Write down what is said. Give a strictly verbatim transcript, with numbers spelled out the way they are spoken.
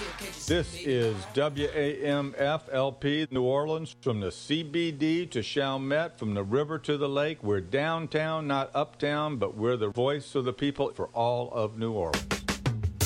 This is W A M F L P New Orleans, from the C B D to Chalmette, from the river to the lake. We're downtown, not uptown, but we're the voice of the people for all of New Orleans.